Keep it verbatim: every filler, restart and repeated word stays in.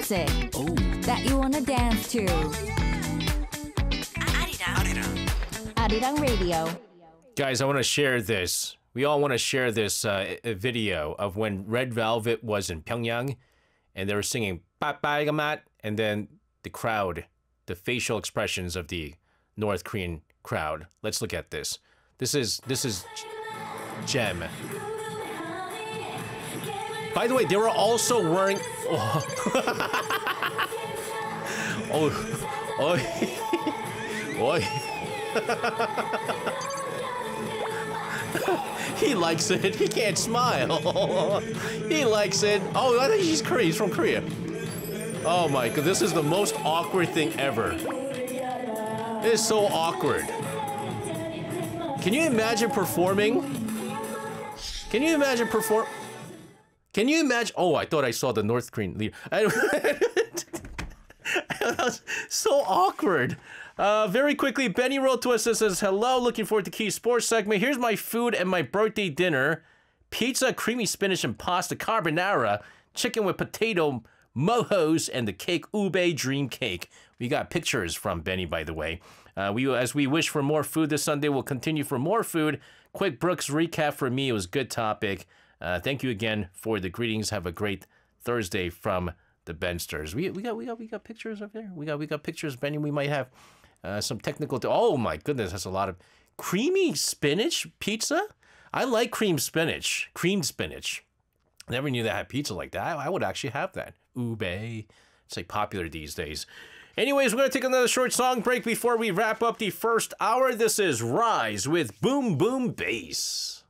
music Oh. that you wanna dance to. Arirang Radio. Guys, I want to share this. We all want to share this uh, a video of when Red Velvet was in Pyongyang and they were singing "Papaygamat," and then the crowd, the facial expressions of the North Korean crowd. Let's look at this. This is this is Gem. By the way, they were also wearing. Oh, oh, oh, oh. He likes it. He can't smile. He likes it. Oh, I think he's Korean. He's from Korea. Oh my god, this is the most awkward thing ever. It is so awkward. Can you imagine performing? Can you imagine perform? Can you imagine? Oh, I thought I saw the North Korean leader. That was so awkward. Uh, very quickly, Benny wrote to us and says, hello, looking forward to Key Sports segment. Here's my food and my birthday dinner. Pizza, creamy spinach and pasta carbonara, chicken with potato mojos, and the cake, ube dream cake. We got pictures from Benny, by the way. Uh, we, as we wish for more food this Sunday, we'll continue for more food. Quick Brooks recap for me. It was a good topic. Uh, thank you again for the greetings. Have a great Thursday from the Bensters. We, we got we got we got pictures up there. We got we got pictures, Benny. We might have uh, some technical. Oh my goodness, that's a lot of creamy spinach pizza. I like cream spinach, creamed spinach. Never knew that had pizza like that. I, I would actually have that. Ube, it's like popular these days. Anyways, we're gonna take another short song break before we wrap up the first hour. This is Rise with Boom Boom Bass.